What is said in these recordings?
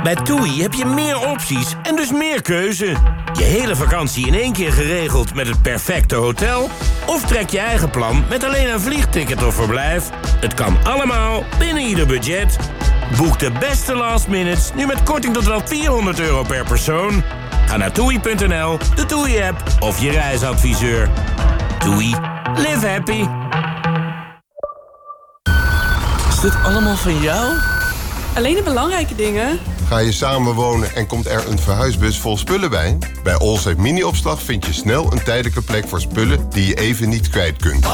Bij TUI heb je meer opties en dus meer keuze. Je hele vakantie in één keer geregeld met het perfecte hotel? Of trek je eigen plan met alleen een vliegticket of verblijf? Het kan allemaal binnen ieder budget. Boek de beste last minutes nu met korting tot wel €400 per persoon. Ga naar TUI.nl, de TUI-app of je reisadviseur. TUI. Live happy. Is dit allemaal van jou? Alleen de belangrijke dingen. Ga je samenwonen en komt er een verhuisbus vol spullen bij? Bij Allsafe Mini-opslag vind je snel een tijdelijke plek voor spullen die je even niet kwijt kunt.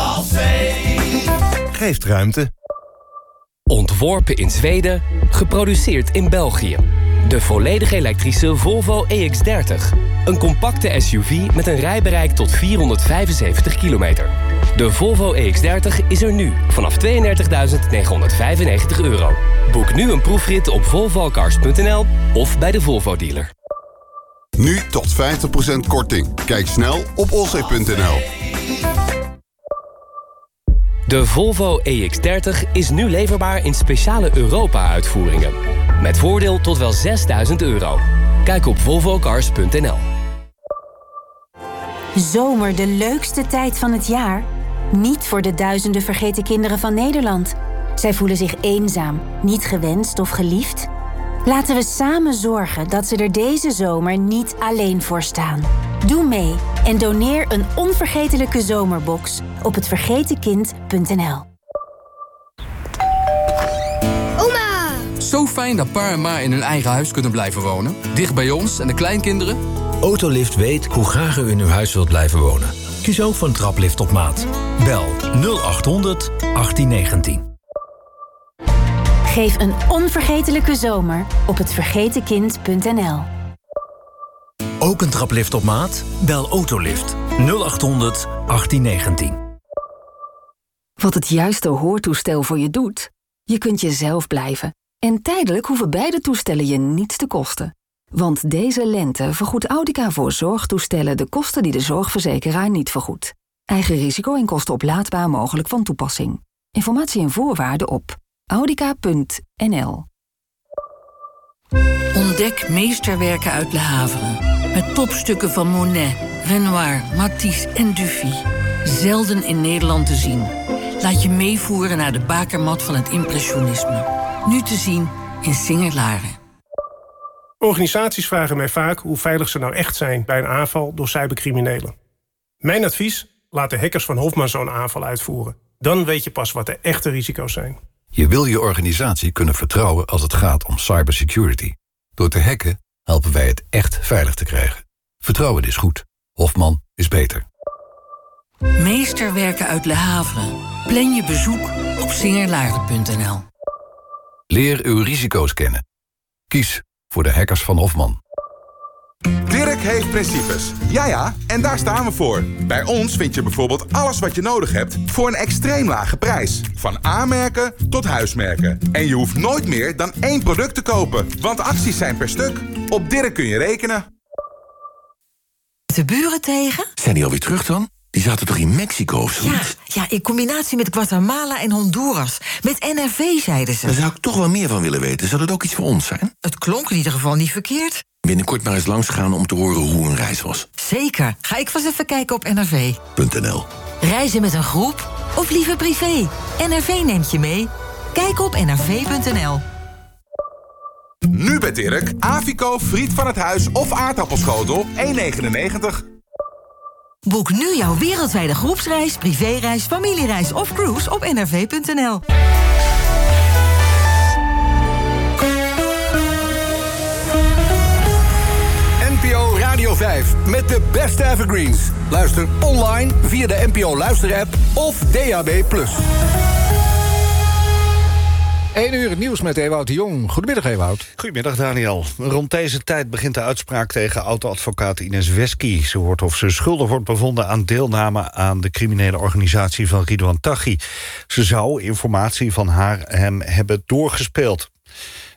Geeft ruimte. Ontworpen in Zweden, geproduceerd in België. De volledig elektrische Volvo EX30. Een compacte SUV met een rijbereik tot 475 kilometer. De Volvo EX30 is er nu vanaf €32.995. Boek nu een proefrit op volvocars.nl of bij de Volvo dealer. Nu tot 50% korting. Kijk snel op allsafe.nl. De Volvo EX30 is nu leverbaar in speciale Europa-uitvoeringen. Met voordeel tot wel €6.000. Kijk op volvocars.nl. Zomer de leukste tijd van het jaar? Niet voor de duizenden vergeten kinderen van Nederland. Zij voelen zich eenzaam, niet gewenst of geliefd. Laten we samen zorgen dat ze er deze zomer niet alleen voor staan. Doe mee en doneer een onvergetelijke zomerbox op hetvergetenkind.nl. Oma! Zo fijn dat pa en ma in hun eigen huis kunnen blijven wonen. Dicht bij ons en de kleinkinderen. Autolift weet hoe graag u in uw huis wilt blijven wonen. Kies ook voor een traplift op maat. Bel 0800 1819. Geef een onvergetelijke zomer op hetvergetenkind.nl. Ook een traplift op maat? Bel Autolift 0800 1819. Wat het juiste hoortoestel voor je doet? Je kunt jezelf blijven. En tijdelijk hoeven beide toestellen je niets te kosten. Want deze lente vergoedt Audica voor zorgtoestellen de kosten die de zorgverzekeraar niet vergoedt. Eigen risico en kosten oplaadbaar mogelijk van toepassing. Informatie en voorwaarden op audica.nl. Ontdek meesterwerken uit Le Havre. Met topstukken van Monet, Renoir, Matisse en Dufy. Zelden in Nederland te zien. Laat je meevoeren naar de bakermat van het impressionisme. Nu te zien in Singer-Laren. Organisaties vragen mij vaak hoe veilig ze nou echt zijn bij een aanval door cybercriminelen. Mijn advies: laat de hackers van Hofman zo'n aanval uitvoeren. Dan weet je pas wat de echte risico's zijn. Je wil je organisatie kunnen vertrouwen als het gaat om cybersecurity. Door te hacken helpen wij het echt veilig te krijgen. Vertrouwen is goed. Hofman is beter. Meesterwerken uit Le Havre. Plan je bezoek op singerlaren.nl. Leer uw risico's kennen. Kies voor de hackers van Hofman. Dirk heeft principes. Ja, en daar staan we voor. Bij ons vind je bijvoorbeeld alles wat je nodig hebt voor een extreem lage prijs. Van A-merken tot huismerken. En je hoeft nooit meer dan 1 product te kopen, want acties zijn per stuk. Op Dirk kun je rekenen. De buren tegen? Zijn die alweer terug dan? Die zaten toch in Mexico of zoiets? Ja, in combinatie met Guatemala en Honduras. Met NRV, zeiden ze. Daar zou ik toch wel meer van willen weten. Zou dat ook iets voor ons zijn? Het klonk in ieder geval niet verkeerd. Binnenkort maar eens langs gaan om te horen hoe een reis was. Zeker. Ga ik vast even kijken op NRV.nl. Reizen met een groep of liever privé? NRV neemt je mee. Kijk op NRV.nl. Nu bij Dirk, Avico, friet van het huis of aardappelschotel, €1,99. Boek nu jouw wereldwijde groepsreis, privéreis, familiereis of cruise op NRV.nl. NPO Radio 5 met de beste evergreens. Luister online via de NPO Luister-app of DAB+. 1 uur het nieuws met Ewout de Jong. Goedemiddag, Ewout. Goedemiddag, Daniel. Rond deze tijd begint de uitspraak tegen oud-advocaat Ines Wesky. Ze wordt of ze schuldig wordt bevonden aan deelname aan de criminele organisatie van Ridwan Taghi. Ze zou informatie van hem hebben doorgespeeld.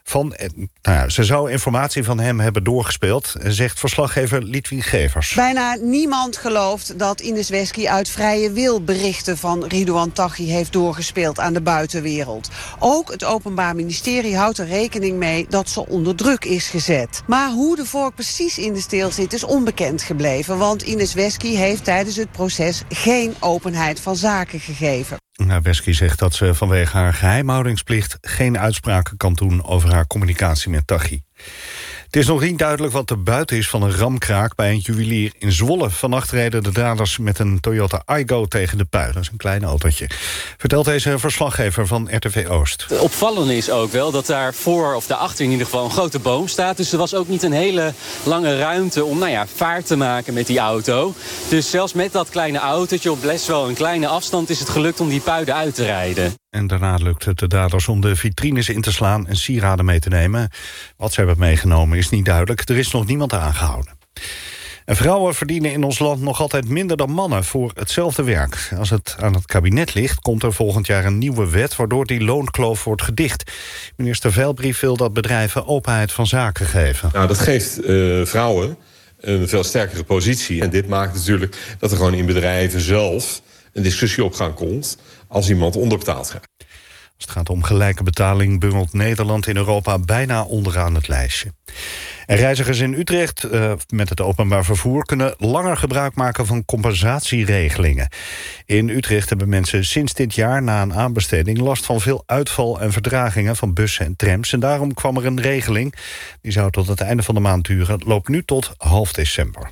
Ze zou informatie van hem hebben doorgespeeld, zegt verslaggever Lidwien Gevers. Bijna niemand gelooft dat Ines Wesky uit vrije wil berichten van Ridouan Taghi heeft doorgespeeld aan de buitenwereld. Ook het Openbaar Ministerie houdt er rekening mee dat ze onder druk is gezet. Maar hoe de vork precies in de steel zit is onbekend gebleven, want Ines Wesky heeft tijdens het proces geen openheid van zaken gegeven. Wesky zegt dat ze vanwege haar geheimhoudingsplicht geen uitspraken kan doen over haar communicatie met Taghi. Het is nog niet duidelijk wat de buiten is van een ramkraak bij een juwelier in Zwolle. Vannacht reden de daders met een Toyota Aygo tegen de pui. Dat is een klein autootje. Vertelt deze verslaggever van RTV Oost. Het opvallende is ook wel dat daar voor, of daarachter in ieder geval, een grote boom staat. Dus er was ook niet een hele lange ruimte om vaart te maken met die auto. Dus zelfs met dat kleine autootje op best wel een kleine afstand is het gelukt om die pui eruit te rijden. En daarna lukt het de daders om de vitrines in te slaan en sieraden mee te nemen. Wat ze hebben meegenomen is niet duidelijk. Er is nog niemand aangehouden. En vrouwen verdienen in ons land nog altijd minder dan mannen voor hetzelfde werk. Als het aan het kabinet ligt, komt er volgend jaar een nieuwe wet waardoor die loonkloof wordt gedicht. Minister Veilbrief wil dat bedrijven openheid van zaken geven. Nou, dat geeft vrouwen een veel sterkere positie. En dit maakt natuurlijk dat er gewoon in bedrijven zelf een discussie op gang komt als iemand onderbetaald gaat. Als het gaat om gelijke betaling bungelt Nederland in Europa bijna onderaan het lijstje. En reizigers in Utrecht met het openbaar vervoer kunnen langer gebruik maken van compensatieregelingen. In Utrecht hebben mensen sinds dit jaar na een aanbesteding last van veel uitval en vertragingen van bussen en trams. En daarom kwam er een regeling. Die zou tot het einde van de maand duren. Het loopt nu tot half december.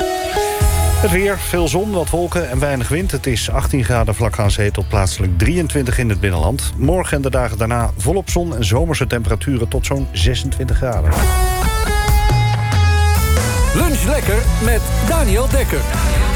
Het weer, veel zon, wat wolken en weinig wind. Het is 18 graden vlak aan zee tot plaatselijk 23 in het binnenland. Morgen en de dagen daarna volop zon en zomerse temperaturen tot zo'n 26 graden. Lunch lekker met Daniel Dekker.